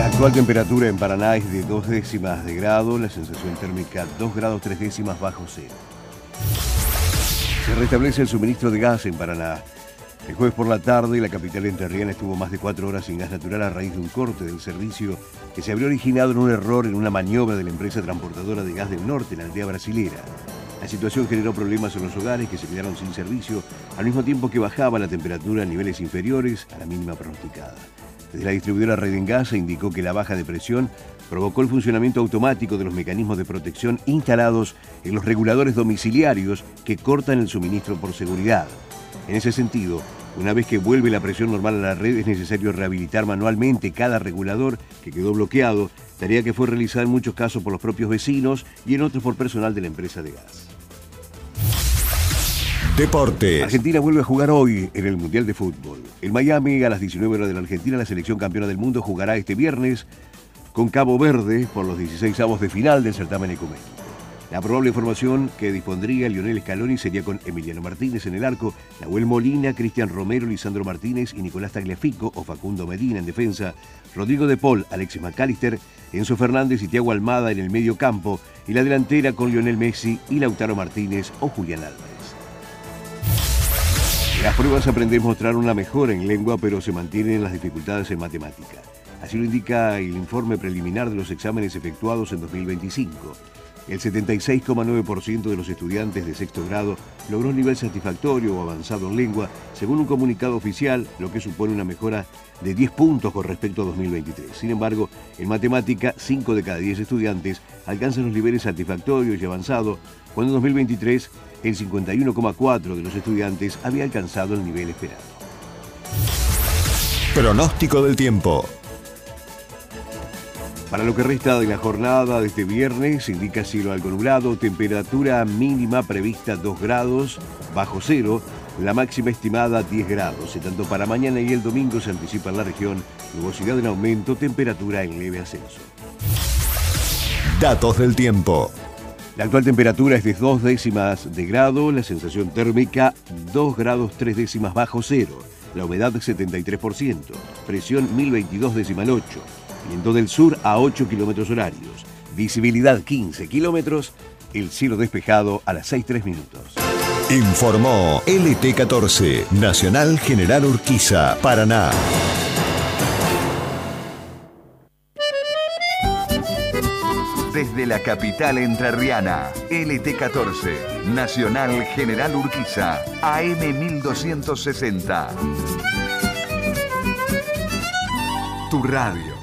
La actual temperatura en Paraná es de 2 décimas de grado, la sensación térmica 2 grados 3 décimas bajo cero. Se restablece el suministro de gas en Paraná. El jueves por la tarde, la capital entrerriana estuvo más de 4 horas sin gas natural a raíz de un corte del servicio que se habría originado en un error en una maniobra de la empresa transportadora de gas del norte en la aldea brasilera. La situación generó problemas en los hogares que se quedaron sin servicio, al mismo tiempo que bajaba la temperatura a niveles inferiores a la mínima pronosticada. Desde la distribuidora Redengás se indicó que la baja de presión provocó el funcionamiento automático de los mecanismos de protección instalados en los reguladores domiciliarios que cortan el suministro por seguridad. En ese sentido, una vez que vuelve la presión normal a la red, es necesario rehabilitar manualmente cada regulador que quedó bloqueado, tarea que fue realizada en muchos casos por los propios vecinos y en otros por personal de la empresa de gas. Deportes. Argentina vuelve a jugar hoy en el Mundial de Fútbol. En Miami, a las 19 horas de la Argentina, la selección campeona del mundo jugará este viernes con Cabo Verde por los 16avos de final del certamen ecuménico. La probable formación que dispondría Lionel Scaloni sería con Emiliano Martínez en el arco, Nahuel Molina, Cristian Romero, Lisandro Martínez y Nicolás Tagliafico o Facundo Medina en defensa, Rodrigo de Paul, Alexis McAllister, Enzo Fernández y Thiago Almada en el medio campo y la delantera con Lionel Messi y Lautaro Martínez o Julián Álvarez. Las pruebas aprenden a mostrar una mejora en lengua, pero se mantienen las dificultades en matemática. Así lo indica el informe preliminar de los exámenes efectuados en 2025. El 76,9% de los estudiantes de sexto grado logró un nivel satisfactorio o avanzado en lengua, según un comunicado oficial, lo que supone una mejora de 10 puntos con respecto a 2023. Sin embargo, en matemática, 5 de cada 10 estudiantes alcanzan los niveles satisfactorios y avanzados, cuando en 2023 el 51,4% de los estudiantes había alcanzado el nivel esperado. Pronóstico del tiempo. Para lo que resta de la jornada de este viernes, se indica cielo algo nublado, temperatura mínima prevista 2 grados bajo cero, la máxima estimada 10 grados. Tanto para mañana y el domingo se anticipa en la región nubosidad en aumento, temperatura en leve ascenso. Datos del tiempo. La actual temperatura es de 2 décimas de grado, la sensación térmica 2 grados 3 décimas bajo cero, la humedad 73%, presión 1022,8, viento del sur a 8 kilómetros horarios, visibilidad 15 kilómetros, el cielo despejado a las 6:03 minutos. Informó LT14, Nacional General Urquiza, Paraná. Desde la capital entrerriana, LT14, Nacional General Urquiza, AM 1260. Tu radio.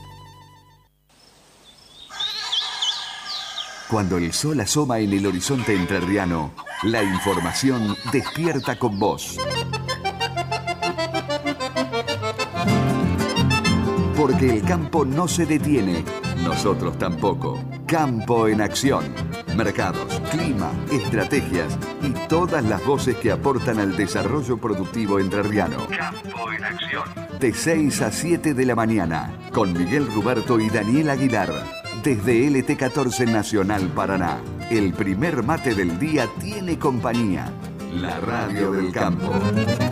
Cuando el sol asoma en el horizonte entrerriano, la información despierta con vos. Porque el campo no se detiene, nosotros tampoco. Campo en acción. Mercados, clima, estrategias y todas las voces que aportan al desarrollo productivo entrerriano. Campo en acción. De 6 a 7 de la mañana, con Miguel Ruberto y Daniel Aguilar. Desde LT14 Nacional Paraná. El primer mate del día tiene compañía. La radio del campo.